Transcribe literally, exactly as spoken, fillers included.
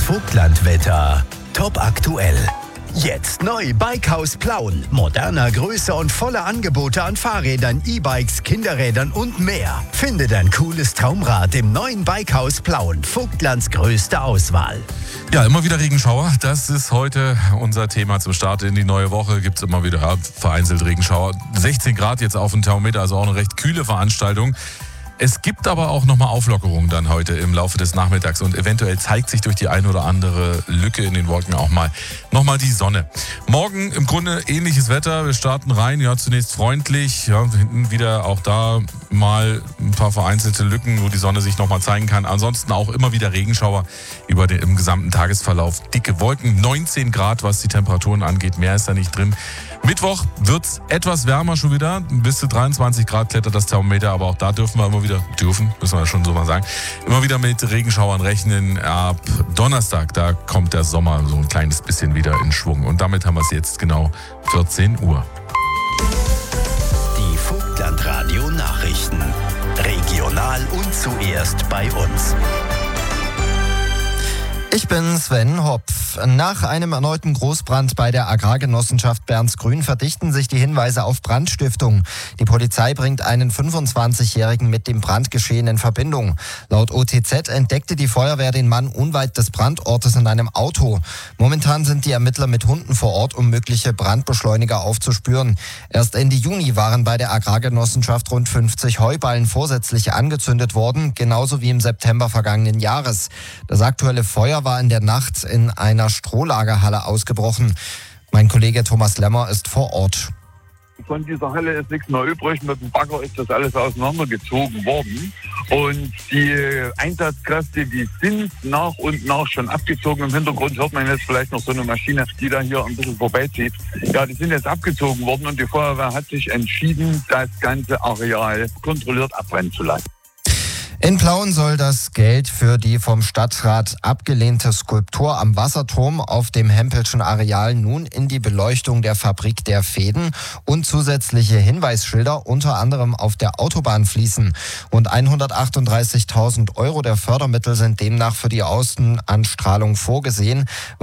Vogtlandwetter. Top aktuell. Jetzt neu Bikehaus Plauen. Moderner Größe und volle Angebote an Fahrrädern, E-Bikes, Kinderrädern und mehr. Finde dein cooles Traumrad im neuen Bikehaus Plauen. Vogtlands größte Auswahl. Ja, immer wieder Regenschauer. Das ist heute unser Thema zum Start in die neue Woche. Gibt es immer wieder ja, vereinzelt Regenschauer. sechzehn Grad jetzt auf dem Thermometer, also auch eine recht kühle Veranstaltung. Es gibt aber auch nochmal Auflockerungen dann heute im Laufe des Nachmittags und eventuell zeigt sich durch die ein oder andere Lücke in den Wolken auch mal nochmal die Sonne. Morgen im Grunde ähnliches Wetter. Wir starten rein, ja zunächst freundlich, ja hinten wieder auch da mal ein paar vereinzelte Lücken, wo die Sonne sich nochmal zeigen kann. Ansonsten auch immer wieder Regenschauer über den im gesamten Tagesverlauf. Dicke Wolken, neunzehn Grad, was die Temperaturen angeht, mehr ist da nicht drin. Mittwoch wird's etwas wärmer schon wieder, bis zu dreiundzwanzig Grad klettert das Thermometer, aber auch da dürfen wir immer wieder, dürfen, müssen wir schon so mal sagen, immer wieder mit Regenschauern rechnen. Ab Donnerstag, da kommt der Sommer so ein kleines bisschen wieder in Schwung und damit haben wir es jetzt genau vierzehn Uhr. Die Vogtlandradio Nachrichten. Regional und zuerst bei uns. Ich bin Sven Hopf. Nach einem erneuten Großbrand bei der Agrargenossenschaft Bernsgrün verdichten sich die Hinweise auf Brandstiftung. Die Polizei bringt einen fünfundzwanzigjährigen mit dem Brandgeschehen in Verbindung. Laut O T Z entdeckte die Feuerwehr den Mann unweit des Brandortes in einem Auto. Momentan sind die Ermittler mit Hunden vor Ort, um mögliche Brandbeschleuniger aufzuspüren. Erst Ende Juni waren bei der Agrargenossenschaft rund fünfzig Heuballen vorsätzlich angezündet worden, genauso wie im September vergangenen Jahres. Das aktuelle Feuer war in der Nacht in einer Strohlagerhalle ausgebrochen. Mein Kollege Thomas Lemmer ist vor Ort. Von dieser Halle ist nichts mehr übrig. Mit dem Bagger ist das alles auseinandergezogen worden. Und die Einsatzkräfte, die sind nach und nach schon abgezogen. Im Hintergrund hört man jetzt vielleicht noch so eine Maschine, die da hier ein bisschen vorbeizieht. Ja, die sind jetzt abgezogen worden und die Feuerwehr hat sich entschieden, das ganze Areal kontrolliert abbrennen zu lassen. In Plauen soll das Geld für die vom Stadtrat abgelehnte Skulptur am Wasserturm auf dem Hempelschen Areal nun in die Beleuchtung der Fabrik der Fäden und zusätzliche Hinweisschilder unter anderem auf der Autobahn fließen. Rund hundertachtunddreißigtausend Euro der Fördermittel sind demnach für die Außenanstrahlung vorgesehen.